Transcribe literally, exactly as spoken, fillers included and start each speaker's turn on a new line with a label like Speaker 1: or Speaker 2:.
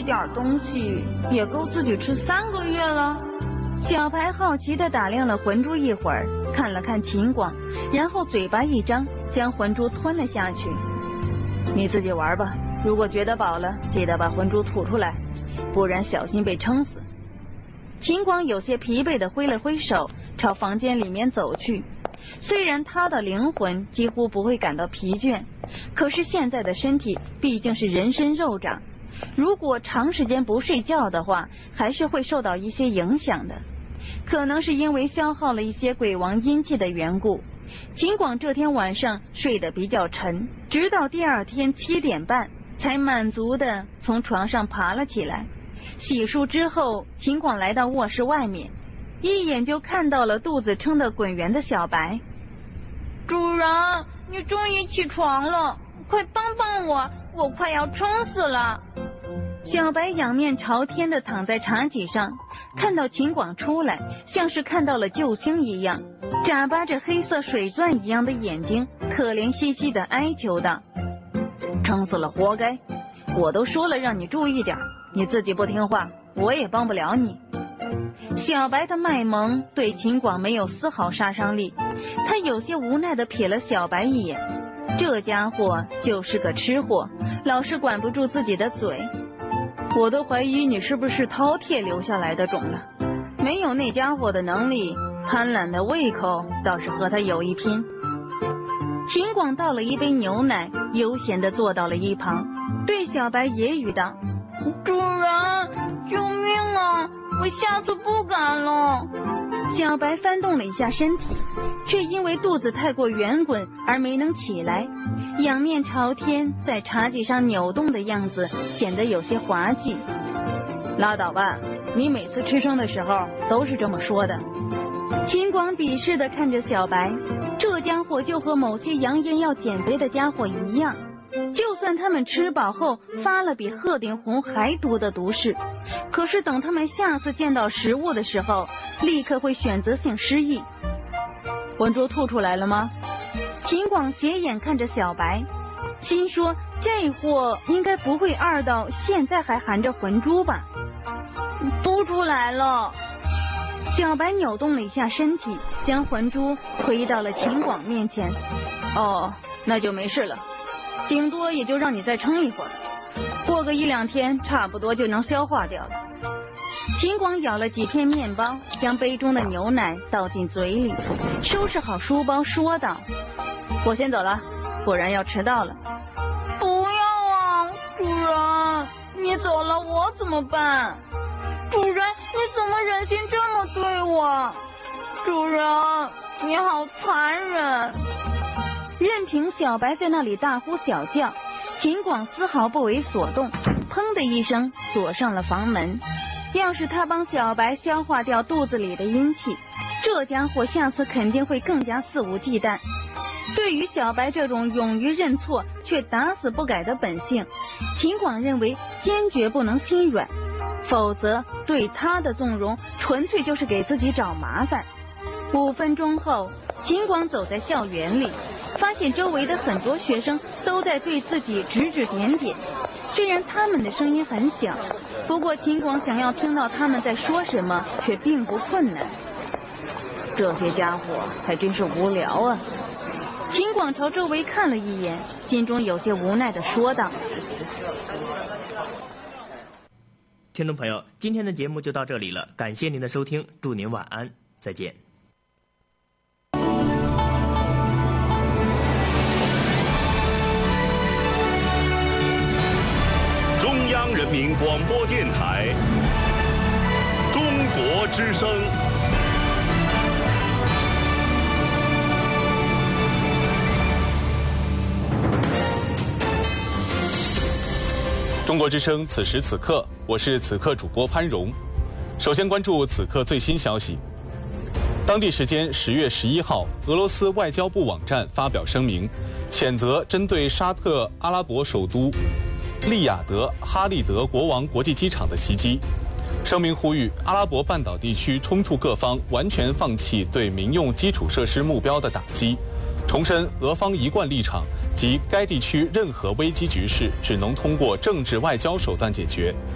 Speaker 1: 点东西也够自己吃三个月了。小白好奇地打量了魂珠一会儿，看了看秦广，然后嘴巴一张，将魂珠吞了下去。你自己玩吧，如果觉得饱了，记得把魂珠吐出来，不然小心被撑死。秦广有些疲惫地挥了挥手，朝房间里面走去。虽然他的灵魂几乎不会感到疲倦，可是现在的身体毕竟是人参肉长，如果长时间不睡觉的话，还是会受到一些影响的。可能是因为消耗了一些鬼王阴气的缘故，秦广这天晚上睡得比较沉，直到第二天七点半才满足地从床上爬了起来。洗漱之后，秦广来到卧室外面，一眼就看到了肚子撑得滚圆的小白。主人，你终于起床了，快帮帮我，我快要撑死了。小白仰面朝天地躺在茶几上，看到秦广出来，像是看到了救星一样，眨巴着黑色水钻一样的眼睛，可怜兮兮地哀求道：撑死了活该，我都说了让你注意点，你自己不听话，我也帮不了你。小白的卖萌对秦广没有丝毫杀伤力，他有些无奈地瞥了小白一眼，这家伙就是个吃货，老是管不住自己的嘴。我都怀疑你是不是饕餮留下来的种了，没有那家伙的能力，贪婪的胃口倒是和他有一拼。秦广倒了一杯牛奶，悠闲地坐到了一旁，对小白揶揄道：主人，救命啊，我下次不敢了。小白翻动了一下身体，却因为肚子太过圆滚而没能起来，仰面朝天在茶几上扭动的样子显得有些滑稽。拉倒吧，你每次吃撑的时候都是这么说的。秦广鄙视地看着小白，这家伙就和某些扬言要减肥的家伙一样，就算他们吃饱后发了比鹤顶红还毒的毒誓，可是等他们下次见到食物的时候，立刻会选择性失忆。魂珠吐出来了吗？秦广斜眼看着小白，心说这货应该不会二到现在还含着魂珠吧。吐出来了。小白扭动了一下身体，将魂珠推到了秦广面前。哦，那就没事了，顶多也就让你再撑一会儿，过个一两天差不多就能消化掉了。秦广咬了几片面包，将杯中的牛奶倒进嘴里，收拾好书包说道：我先走了，不然要迟到了。不要啊，主人，你走了我怎么办？主人，你怎么忍心这么对我？主人，你好残忍。任凭小白在那里大呼小叫，秦广丝毫不为所动，砰的一声锁上了房门。要是他帮小白消化掉肚子里的阴气，这家伙下次肯定会更加肆无忌惮。对于小白这种勇于认错却打死不改的本性，秦广认为坚决不能心软，否则对他的纵容纯粹就是给自己找麻烦。五分钟后，秦广走在校园里，发现周围的很多学生都在对自己指指点点，虽然他们的声音很小，不过秦广想要听到他们在说什么却并不困难。这些家伙还真是无聊啊。秦广朝周围看了一眼，心中有些无奈地说道。
Speaker 2: 听众朋友，今天的节目就到这里了，感谢您的收听，祝您晚安，再见。
Speaker 3: 中央人民广播电台中国之声。中国之声，此时此刻，我是此刻主播潘荣。首先关注此刻最新消息。当地时间十月十一号，俄罗斯外交部网站发表声明，谴责针对沙特阿拉伯首都利雅得哈利德国王国际机场的袭击。声明呼吁阿拉伯半岛地区冲突各方完全放弃对民用基础设施目标的打击，重申俄方一贯立场，即该地区任何危机局势只能通过政治外交手段解决，